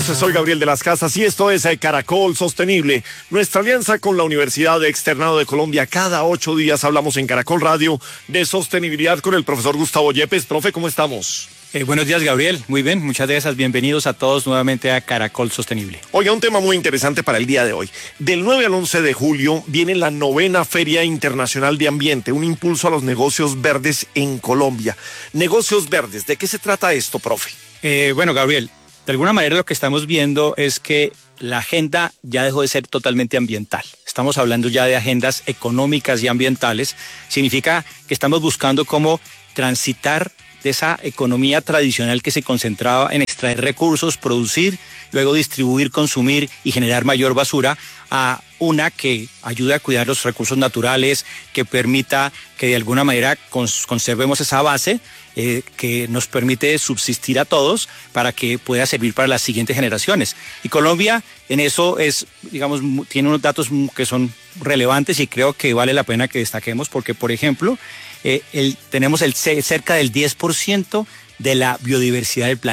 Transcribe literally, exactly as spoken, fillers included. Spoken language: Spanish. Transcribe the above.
Soy Gabriel de las Casas y esto es Caracol Sostenible, nuestra alianza con la Universidad Externado de Colombia. Cada ocho días hablamos en Caracol Radio de sostenibilidad con el profesor Gustavo Yepes. Profe, ¿cómo estamos? Eh, buenos días, Gabriel. Muy bien, muchas gracias. Bienvenidos a todos nuevamente a Caracol Sostenible. Oiga, un tema muy interesante para el día de hoy. Del nueve al once de julio viene la novena Feria Internacional de Ambiente, un impulso a los negocios verdes en Colombia. Negocios verdes, ¿de qué se trata esto, profe? Eh, bueno, Gabriel, de alguna manera lo que estamos viendo es que la agenda ya dejó de ser totalmente ambiental. Estamos hablando ya de agendas económicas y ambientales. Significa que estamos buscando cómo transitar de esa economía tradicional que se concentraba en extraer recursos, producir, luego distribuir, consumir y generar mayor basura, a una que ayude a cuidar los recursos naturales, que permita que de alguna manera cons- conservemos esa base, eh, que nos permite subsistir a todos para que pueda servir para las siguientes generaciones. Y Colombia en eso es, digamos, tiene unos datos que son relevantes y creo que vale la pena que destaquemos porque, por ejemplo, eh, el, tenemos el cerca del diez por ciento de la biodiversidad del planeta.